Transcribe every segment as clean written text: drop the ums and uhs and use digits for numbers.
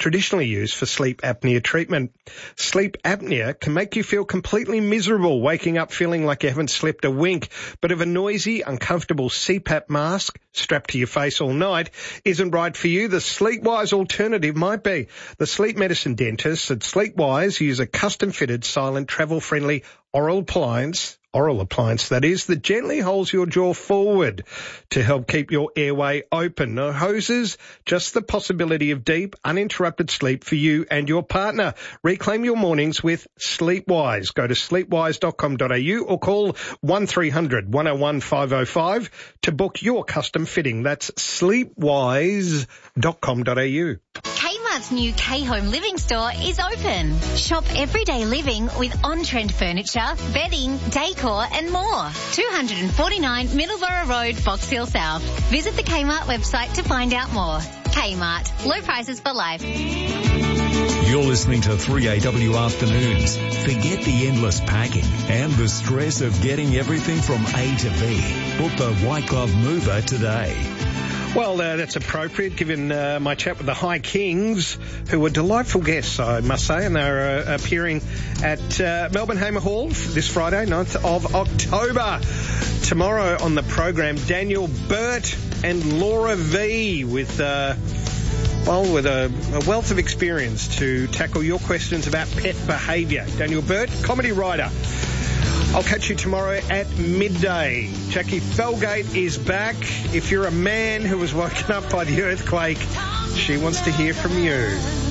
traditionally used for sleep apnea treatment. Sleep apnea can make you feel completely miserable, waking up feeling like you haven't slept a wink. But if a noisy, uncomfortable CPAP mask strapped to your face all night isn't right for you, the Sleepwise alternative might be. The sleep medicine dentists at Sleepwise use a custom-fitted, silent, travel-friendly oral appliance that gently holds your jaw forward to help keep your airway open. No hoses, just the possibility of deep, uninterrupted sleep for you and your partner. Reclaim your mornings with Sleepwise. Go to sleepwise.com.au or call 1300 101 505 to book your custom fitting. That's sleepwise.com.au. Kmart's new K-Home Living store is open. Shop everyday living with on-trend furniture, bedding, decor and more. 249 Middleborough Road, Box Hill South. Visit the Kmart website to find out more. Kmart. Low prices for life. You're listening to 3AW Afternoons. Forget the endless packing and the stress of getting everything from A to B. Book the White Glove Mover today. Well, that's appropriate given my chat with the High Kings, who were delightful guests, I must say, and they're appearing at Melbourne Hamer Hall this Friday, 9th of October. Tomorrow on the program, Daniel Burt and Laura V with a wealth of experience to tackle your questions about pet behaviour. Daniel Burt, comedy writer. I'll catch you tomorrow at midday. Jackie Felgate is back. If you're a man who was woken up by the earthquake, she wants to hear from you.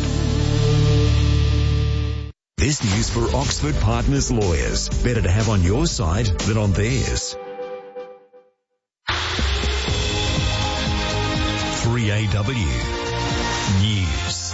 This news for Oxford Partners lawyers. Better to have on your side than on theirs. 3AW News.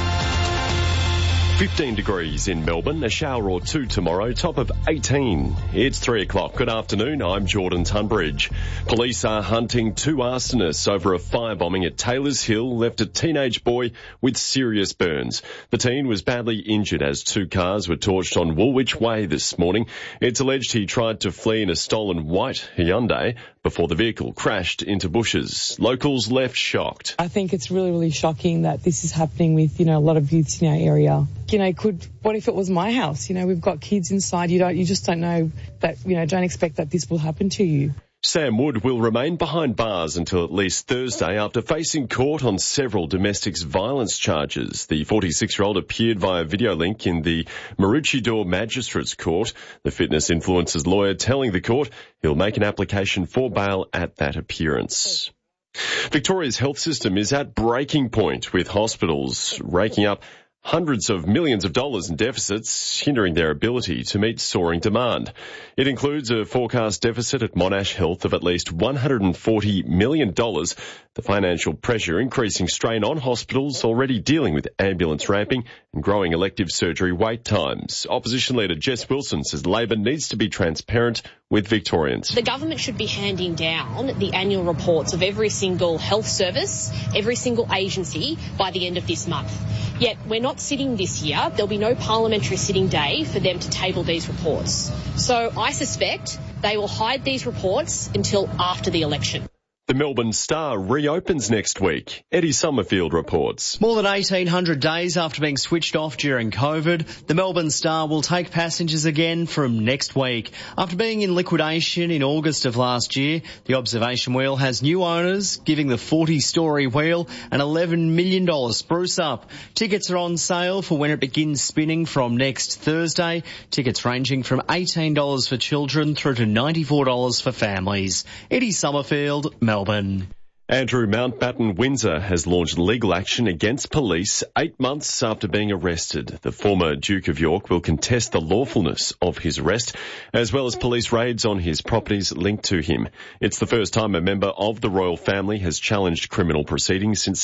15 degrees in Melbourne, a shower or two tomorrow, top of 18. It's 3 o'clock. Good afternoon, I'm Jordan Tunbridge. Police are hunting two arsonists over a firebombing at Taylors Hill left a teenage boy with serious burns. The teen was badly injured as two cars were torched on Woolwich Way this morning. It's alleged he tried to flee in a stolen white Hyundai before the vehicle crashed into bushes. Locals left shocked. I think it's really, really shocking that this is happening with, a lot of youths in our area. What if it was my house? We've got kids inside. You just don't know that, don't expect that this will happen to you. Sam Wood will remain behind bars until at least Thursday after facing court on several domestic violence charges. The 46-year-old appeared via video link in the Maroochydore Magistrates Court. The fitness influencer's lawyer telling the court he'll make an application for bail at that appearance. Victoria's health system is at breaking point, with hospitals raking up hundreds of millions of dollars in deficits, hindering their ability to meet soaring demand. It includes a forecast deficit at Monash Health of at least $140 million. The financial pressure increasing strain on hospitals already dealing with ambulance ramping and growing elective surgery wait times. Opposition leader Jess Wilson says Labor needs to be transparent with Victorians. The government should be handing down the annual reports of every single health service, every single agency by the end of this month. Yet we're not sitting this year. There'll be no parliamentary sitting day for them to table these reports. So I suspect they will hide these reports until after the election. The Melbourne Star reopens next week. Eddie Summerfield reports. More than 1,800 days after being switched off during COVID, the Melbourne Star will take passengers again from next week. After being in liquidation in August of last year, the observation wheel has new owners, giving the 40-storey wheel an $11 million spruce up. Tickets are on sale for when it begins spinning from next Thursday. Tickets ranging from $18 for children through to $94 for families. Eddie Summerfield, Melbourne. Andrew Mountbatten Windsor has launched legal action against police 8 months after being arrested. The former Duke of York will contest the lawfulness of his arrest, as well as police raids on his properties linked to him. It's the first time a member of the royal family has challenged criminal proceedings since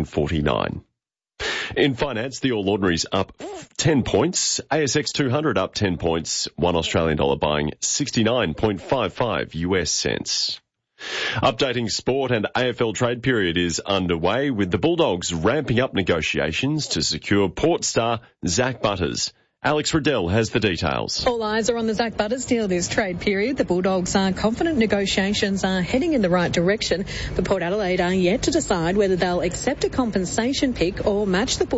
1649. In finance, the All Ordinaries up 10 points, ASX 200 up 10 points, $1 Australian dollar buying 69.55 US cents. Updating sport, and AFL trade period is underway, with the Bulldogs ramping up negotiations to secure Port star Zach Butters. Alex Riddell has the details. All eyes are on the Zach Butters deal this trade period. The Bulldogs are confident negotiations are heading in the right direction, but Port Adelaide are yet to decide whether they'll accept a compensation pick or match the